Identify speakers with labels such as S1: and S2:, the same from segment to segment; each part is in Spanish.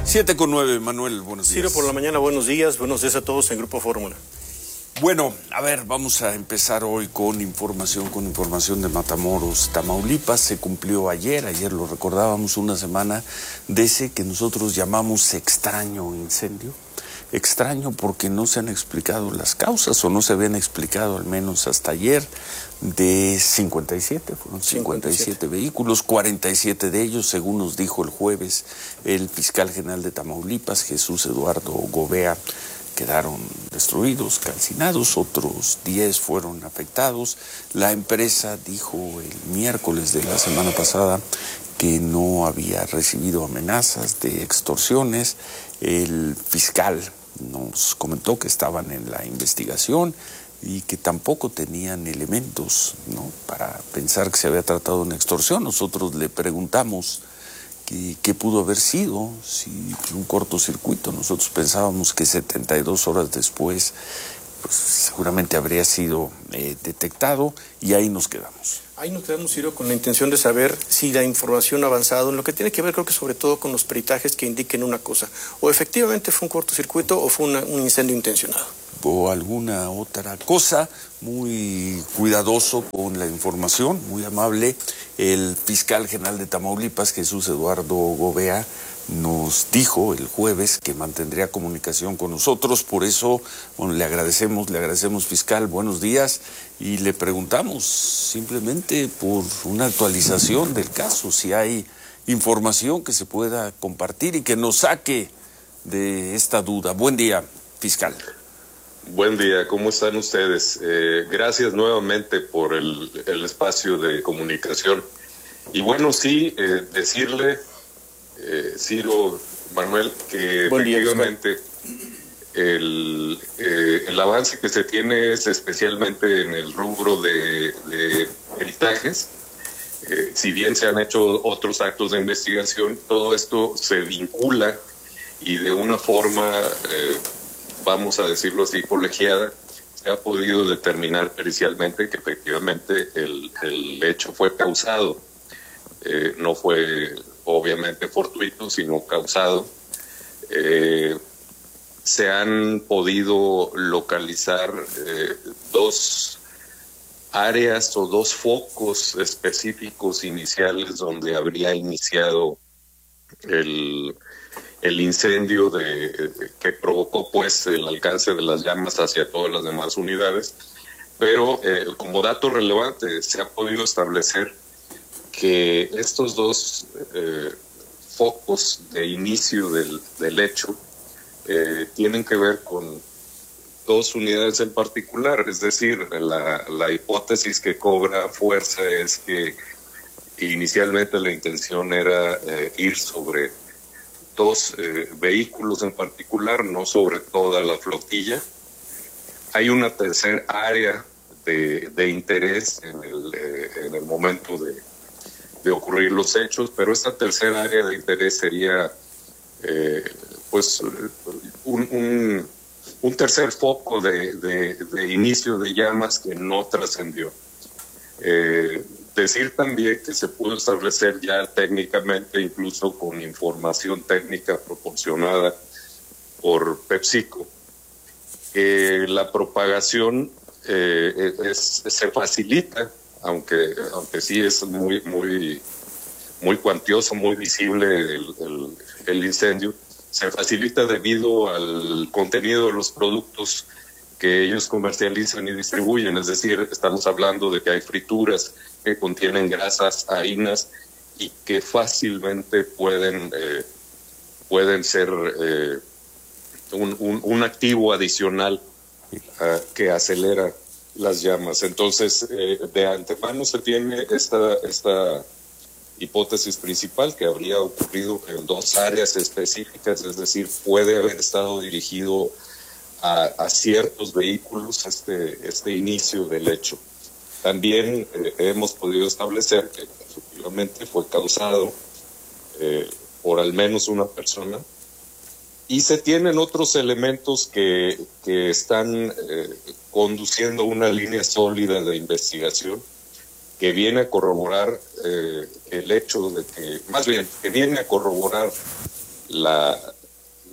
S1: 7:09, Manuel, buenos días.
S2: Ciro, por la mañana, buenos días a todos en Grupo Fórmula.
S1: Bueno, a ver, vamos a empezar hoy con información de Matamoros, Tamaulipas. Se cumplió ayer lo recordábamos, una semana de ese que nosotros llamamos extraño incendio. Extraño porque no se han explicado las causas, o no se habían explicado al menos hasta ayer. De 57, fueron 57 vehículos, 47 de ellos, según nos dijo el jueves el fiscal general de Tamaulipas, Jesús Eduardo Gobea, quedaron destruidos, calcinados, otros 10 fueron afectados. La empresa dijo el miércoles de la semana pasada que no había recibido amenazas de extorsiones. El fiscal nos comentó que estaban en la investigación y que tampoco tenían elementos, ¿no?, para pensar que se había tratado de una extorsión. Nosotros le preguntamos qué pudo haber sido, si un cortocircuito. Nosotros pensábamos que 72 horas después pues seguramente habría sido detectado, y ahí nos quedamos.
S2: Ahí nos quedamos, Ciro, con la intención de saber si la información ha avanzado en lo que tiene que ver, creo que sobre todo con los peritajes que indiquen una cosa: o efectivamente fue un cortocircuito o fue un incendio intencionado.
S1: O alguna otra cosa. Muy cuidadoso con la información, muy amable. El fiscal general de Tamaulipas, Jesús Eduardo Gobea, nos dijo el jueves que mantendría comunicación con nosotros. Por eso, bueno, le agradecemos, fiscal, buenos días, y le preguntamos simplemente por una actualización del caso, si hay información que se pueda compartir y que nos saque de esta duda. Buen día, fiscal.
S3: Buen día, ¿cómo están ustedes? Gracias nuevamente por el espacio de comunicación. Y bueno, sí, decirle, Ciro, Manuel, que efectivamente el avance que se tiene es especialmente en el rubro de peritajes. Si bien se han hecho otros actos de investigación, todo esto se vincula y de una forma vamos a decirlo así, colegiada, se ha podido determinar pericialmente que efectivamente el hecho fue causado. No fue obviamente fortuito, sino causado. Se han podido localizar dos áreas o dos focos específicos iniciales donde habría iniciado el incendio que provocó pues el alcance de las llamas hacia todas las demás unidades. Pero como dato relevante, se ha podido establecer que estos dos focos de inicio del hecho tienen que ver con dos unidades en particular. Es decir, la hipótesis que cobra fuerza es que inicialmente la intención era ir sobre dos vehículos en particular, no sobre toda la flotilla. Hay una tercera área de interés en el momento de ocurrir los hechos, pero esta tercera área de interés sería pues un tercer foco de inicio de llamas que no trascendió. Decir también que se pudo establecer ya técnicamente, incluso con información técnica proporcionada por PepsiCo, que la propagación se facilita, aunque sí es muy cuantioso, muy visible el incendio, se facilita debido al contenido de los productos que ellos comercializan y distribuyen. Es decir, estamos hablando de que hay frituras que contienen grasas, harinas, y que fácilmente pueden ser un activo adicional que acelera las llamas. Entonces, de antemano se tiene esta hipótesis principal, que habría ocurrido en dos áreas específicas, es decir, puede haber estado dirigido a ciertos vehículos este inicio del hecho. También hemos podido establecer que efectivamente fue causado por al menos una persona, y se tienen otros elementos que están conduciendo una línea sólida de investigación que viene a corroborar el hecho de que, más bien, que viene a corroborar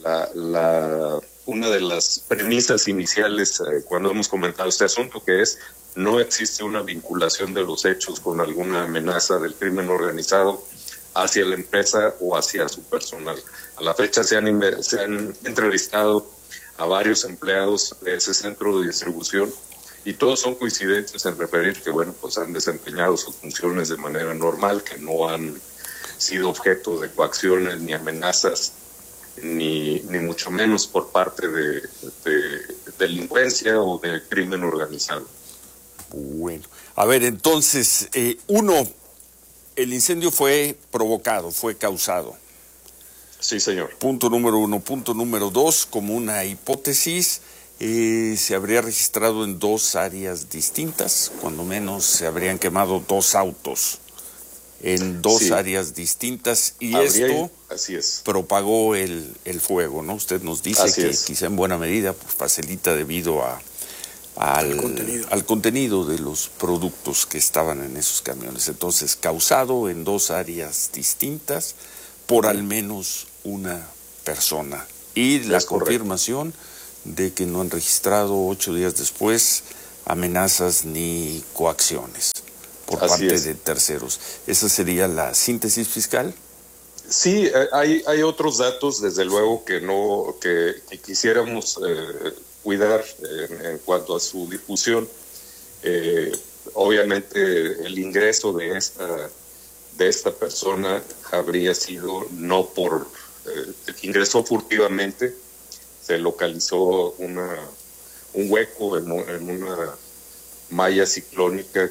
S3: una de las premisas iniciales cuando hemos comentado este asunto, que es no existe una vinculación de los hechos con alguna amenaza del crimen organizado hacia la empresa o hacia su personal. A la fecha se han entrevistado a varios empleados de ese centro de distribución y todos son coincidentes en referir que, bueno, pues han desempeñado sus funciones de manera normal, que no han sido objeto de coacciones ni amenazas, ni mucho menos por parte de delincuencia o de crimen organizado.
S1: Bueno, a ver, entonces, el incendio fue provocado, fue causado.
S3: Sí, señor.
S1: Punto número 1. Punto número 2, como una hipótesis, se habría registrado en 2 áreas distintas, cuando menos se habrían quemado 2 autos en 2 áreas distintas, y esto
S3: así es,
S1: propagó el fuego, ¿no? Usted nos dice que quizá en buena medida pues, facilita debido al contenido de los productos que estaban en esos camiones. Entonces, causado en 2 áreas distintas por al menos una persona. Y la confirmación de que no han registrado 8 días después amenazas ni coacciones por parte de terceros. ¿Esa sería la síntesis fiscal?
S3: Sí, hay otros datos, desde luego, que quisiéramos cuidar en cuanto a su difusión. Obviamente el ingreso de esta persona habría sido no por ingresó furtivamente, se localizó un hueco en una malla ciclónica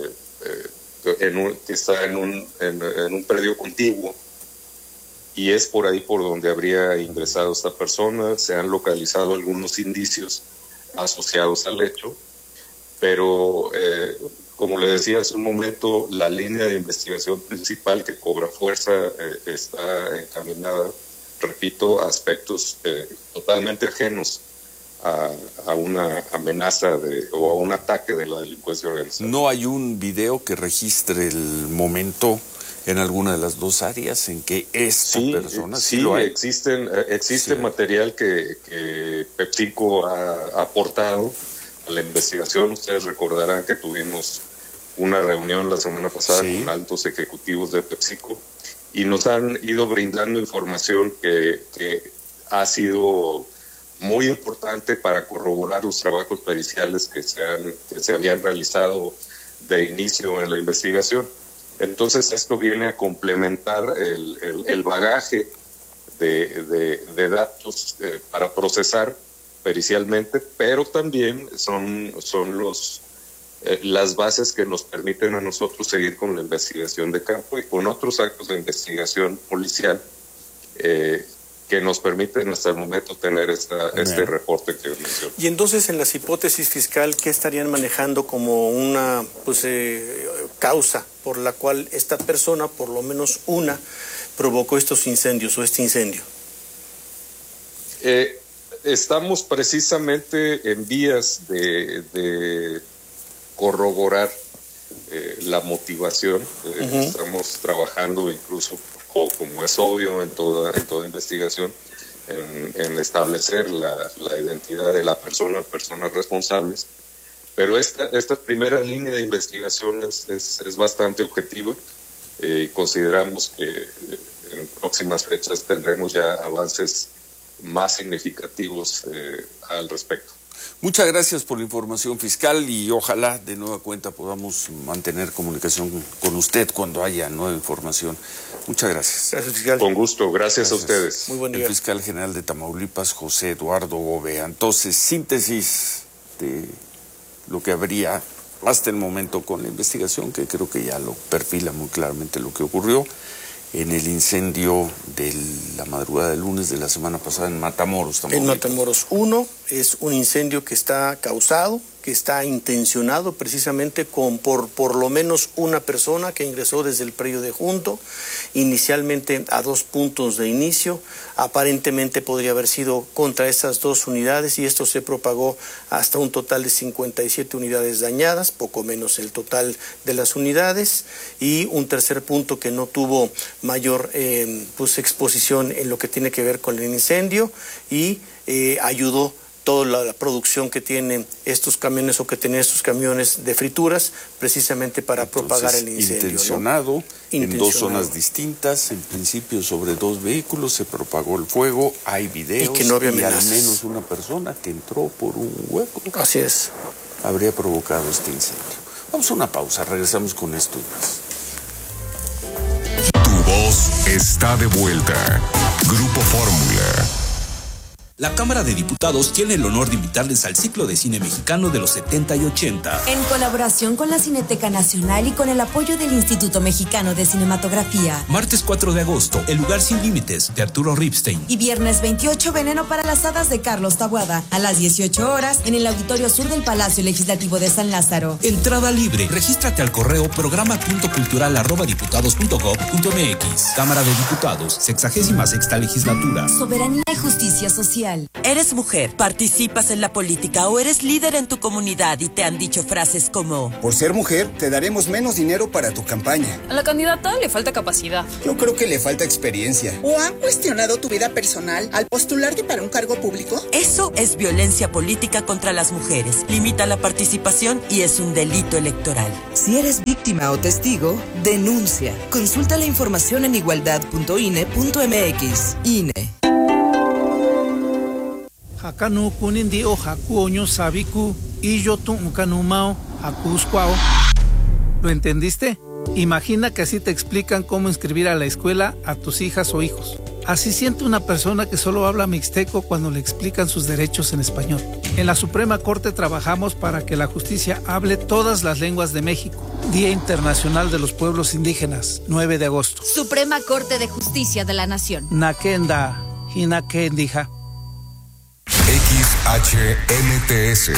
S3: que está en un predio contiguo, y es por ahí por donde habría ingresado esta persona. Se han localizado algunos indicios asociados al hecho, pero como le decía hace un momento, la línea de investigación principal que cobra fuerza está encaminada, repito, a aspectos totalmente ajenos a una amenaza o a un ataque de la delincuencia organizada.
S1: ¿No hay un video que registre el momento en alguna de las 2 áreas en que esta persona...
S3: Sí, lo hay. Existe material que PepsiCo ha aportado a la investigación. Ustedes recordarán que tuvimos una reunión la semana pasada con altos ejecutivos de PepsiCo y nos han ido brindando información que ha sido muy importante para corroborar los trabajos periciales que se habían realizado de inicio en la investigación. Entonces esto viene a complementar el bagaje de datos para procesar pericialmente, pero también son las bases que nos permiten a nosotros seguir con la investigación de campo y con otros actos de investigación policial que nos permiten hasta el momento tener este reporte que mencioné.
S2: Y entonces, en las hipótesis fiscal, ¿qué estarían manejando como una causa por la cual esta persona, por lo menos una, provocó estos incendios o este incendio?
S3: Estamos precisamente en vías de corroborar la motivación. Estamos trabajando incluso, como es obvio en toda investigación, en establecer la identidad de la personas responsables. Pero esta primera línea de investigación es bastante objetiva y consideramos que en próximas fechas tendremos ya avances más significativos al respecto.
S1: Muchas gracias por la información fiscal y ojalá de nueva cuenta podamos mantener comunicación con usted cuando haya nueva información. Muchas gracias.
S2: Gracias, fiscal.
S3: Con gusto, gracias a ustedes.
S2: Muy buen día.
S1: El fiscal general de Tamaulipas, José Eduardo Gobea. Entonces, síntesis de lo que habría hasta el momento con la investigación, que creo que ya lo perfila muy claramente lo que ocurrió en el incendio de la madrugada del lunes de la semana pasada en Matamoros, Tamaulipas.
S2: En Matamoros 1 es un incendio que está causado que está intencionado precisamente por lo menos una persona que ingresó desde el predio de Junto, inicialmente a 2 puntos de inicio. Aparentemente podría haber sido contra esas 2 unidades y esto se propagó hasta un total de 57 unidades dañadas, poco menos el total de las unidades, y un tercer punto que no tuvo mayor exposición en lo que tiene que ver con el incendio y ayudó toda la producción que tienen estos camiones o que tienen estos camiones de frituras precisamente para propagar el incendio.
S1: Intencionado, en 2 zonas distintas, en principio sobre 2 vehículos, se propagó el fuego, hay videos
S2: y que no había
S1: y al menos una persona que entró por un hueco.
S2: Así es.
S1: Habría provocado este incendio. Vamos a una pausa, regresamos con esto y más.
S4: Tu voz está de vuelta. Grupo Fórmula.
S5: La Cámara de Diputados tiene el honor de invitarles al ciclo de cine mexicano de los 70 y 80.
S6: En colaboración con la Cineteca Nacional y con el apoyo del Instituto Mexicano de Cinematografía.
S5: Martes 4 de agosto, El lugar sin límites, de Arturo Ripstein.
S6: Y viernes 28, Veneno para las hadas, de Carlos Taboada. A las 18 horas, en el Auditorio Sur del Palacio Legislativo de San Lázaro.
S5: Entrada libre. Regístrate al correo programa.cultural@diputados.gov.mx. Cámara de Diputados, 66ª Legislatura.
S6: Soberanía y justicia social.
S7: ¿Eres mujer? ¿Participas en la política o eres líder en tu comunidad y te han dicho frases como:
S8: por ser mujer, te daremos menos dinero para tu campaña?
S9: A la candidata le falta capacidad.
S8: Yo creo que le falta experiencia.
S10: ¿O han cuestionado tu vida personal al postularte para un cargo público?
S7: Eso es violencia política contra las mujeres. Limita la participación y es un delito electoral.
S11: Si eres víctima o testigo, denuncia. Consulta la información en igualdad.ine.mx. INE.
S12: Hakanu kunindi o hakuoño sabiku y yo tu kanumao hakuskwao. ¿Lo entendiste? Imagina que así te explican cómo inscribir a la escuela a tus hijas o hijos. Así siente una persona que solo habla mixteco cuando le explican sus derechos en español. En la Suprema Corte trabajamos para que la justicia hable todas las lenguas de México. Día Internacional de los Pueblos Indígenas, 9 de agosto.
S13: Suprema Corte de Justicia de la Nación.
S12: Nakenda, Hinakendija.
S4: XHMTS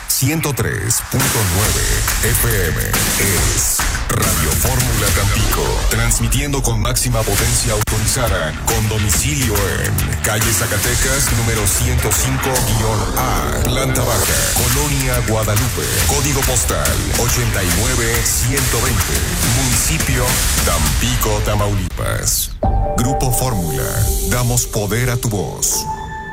S4: 103.9 FM es Radio Fórmula Tampico, transmitiendo con máxima potencia autorizada, con domicilio en calle Zacatecas, número 105-A, planta baja, Colonia Guadalupe, código postal 89120, municipio Tampico, Tamaulipas. Grupo Fórmula, damos poder a tu voz.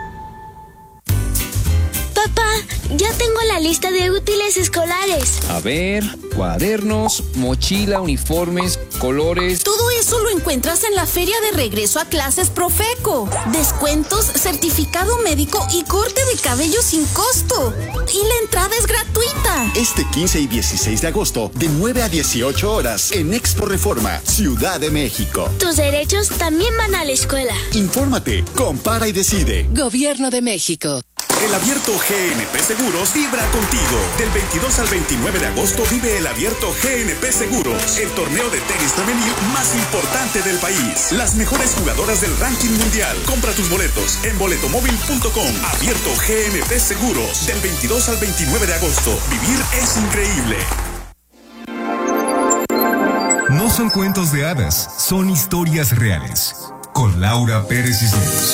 S14: Papá, ya tengo la lista de útiles escolares.
S15: A ver, cuadernos, mochila, uniformes, colores.
S16: Todo eso lo encuentras en la feria de regreso a clases Profeco. Descuentos, certificado médico y corte de cabello sin costo. Y la entrada es gratuita.
S17: Este 15 y 16 de agosto, de 9 a 18 horas, en Expo Reforma, Ciudad de México.
S14: Tus derechos también van a la escuela.
S17: Infórmate, compara y decide.
S16: Gobierno de México.
S18: El Abierto GNP Seguros vibra contigo. Del 22 al 29 de agosto vive el Abierto GNP Seguros, el torneo de tenis femenil más importante del país. Las mejores jugadoras del ranking mundial. Compra tus boletos en boletomóvil.com. Abierto GNP Seguros, del 22 al 29 de agosto. Vivir es increíble.
S4: No son cuentos de hadas, son historias reales. Con Laura Pérez Cisneros.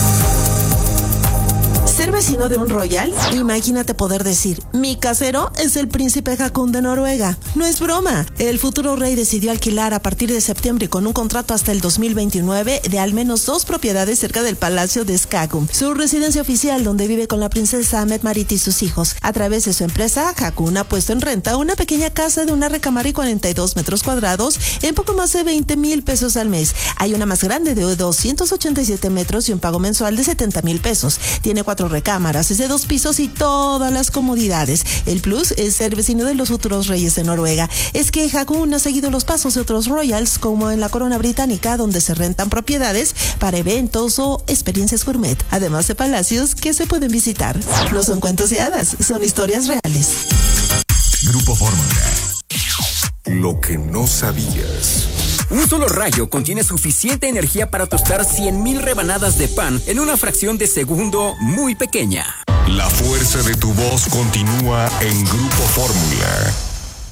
S19: ¿Ser vecino de un royal? Imagínate poder decir, mi casero es el príncipe Haakon de Noruega. No es broma. El futuro rey decidió alquilar a partir de septiembre con un contrato hasta el 2029 de al menos 2 propiedades cerca del Palacio de Skagun, su residencia oficial donde vive con la princesa Mette-Marit y sus hijos. A través de su empresa, Haakon ha puesto en renta una pequeña casa de una recámara y 42 metros cuadrados en poco más de 20,000 pesos al mes. Hay una más grande de 287 metros y un pago mensual de 70,000 pesos. Tiene 4 recámaras, es de 2 pisos y todas las comodidades. El plus es ser vecino de los futuros reyes de Noruega. Es que Haakon ha seguido los pasos de otros royals, como en la corona británica, donde se rentan propiedades para eventos o experiencias gourmet, además de palacios que se pueden visitar. No son cuentos de hadas, son historias reales.
S4: Grupo Fórmula. Lo que no sabías.
S20: Un solo rayo contiene suficiente energía para tostar 100,000 rebanadas de pan en una fracción de segundo muy pequeña.
S4: La fuerza de tu voz continúa en Grupo Fórmula.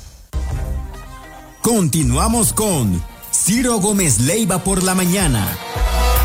S20: Continuamos con Ciro Gómez Leiva por la mañana.